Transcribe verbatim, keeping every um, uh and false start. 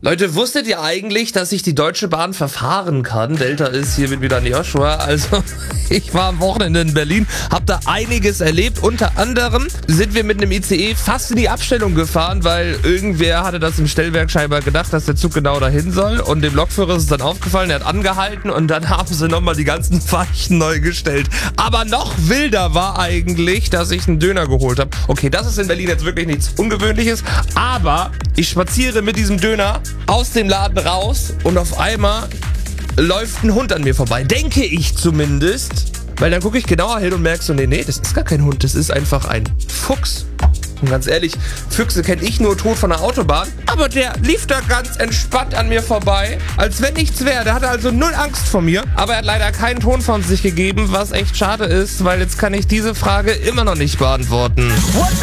Leute, wusstet ihr eigentlich, dass sich die Deutsche Bahn verfahren kann? Delta ist, hier bin wieder an Joshua. Also, ich war am Wochenende in Berlin, hab da einiges erlebt. Unter anderem sind wir mit einem I C E fast in die Abstellung gefahren, weil irgendwer hatte das im Stellwerk scheinbar gedacht, dass der Zug genau dahin soll. Und dem Lokführer ist es dann aufgefallen, er hat angehalten und dann haben sie nochmal die ganzen Weichen neu gestellt. Aber noch wilder war eigentlich, dass ich einen Döner geholt habe. Okay, das ist in Berlin jetzt wirklich nichts Ungewöhnliches, aber ich spaziere mit diesem Döner aus dem Laden raus und auf einmal läuft ein Hund an mir vorbei. Denke ich zumindest. Weil dann gucke ich genauer hin und merke so, nee, nee, das ist gar kein Hund, das ist einfach ein Fuchs. Und ganz ehrlich, Füchse kenne ich nur tot von der Autobahn. Aber der lief da ganz entspannt an mir vorbei, als wenn nichts wäre. Der hatte also null Angst vor mir. Aber er hat leider keinen Ton von sich gegeben, was echt schade ist, weil jetzt kann ich diese Frage immer noch nicht beantworten.